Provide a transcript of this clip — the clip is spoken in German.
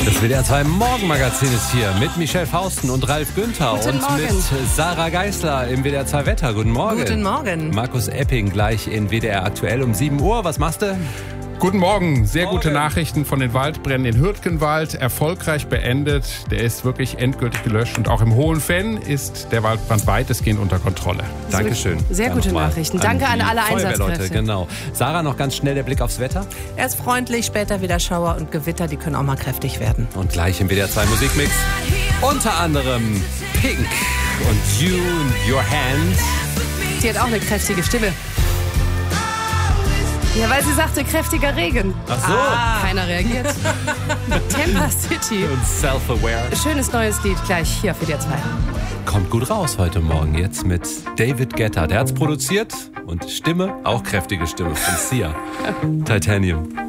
Das WDR 2 Morgenmagazin ist hier mit Michelle Fausten und Ralf Günther Guten und Morgen. mit Sarah Geisler im WDR 2 Wetter. Guten Morgen. Guten Morgen. Markus Epping gleich in WDR aktuell um 7 Uhr. Was machst du? Guten Morgen. Sehr gute Nachrichten von den Waldbränden in Hürtgenwald. Erfolgreich beendet. Der ist wirklich endgültig gelöscht. Und auch im Hohenfenn ist der Waldbrand weitestgehend unter Kontrolle. Dankeschön. Sehr Da gute nochmal Nachrichten. Danke an die alle Feuerwehrleute, Einsatzkräfte. Genau. Sarah, noch ganz schnell der Blick aufs Wetter. Erst freundlich, später wieder Schauer und Gewitter, die können auch mal kräftig werden. Und gleich im WDR 2 Musikmix. Unter anderem Pink und You in Your Hands. Die hat auch eine kräftige Stimme. Ja, weil sie sagte, kräftiger Regen. Ach so. Keiner reagiert. Tampa City. Und Self-Aware. Schönes neues Lied gleich hier für die 2. Kommt gut raus heute Morgen jetzt mit David Guetta. Der hat's produziert und Stimme, auch kräftige Stimme von Sia. Titanium.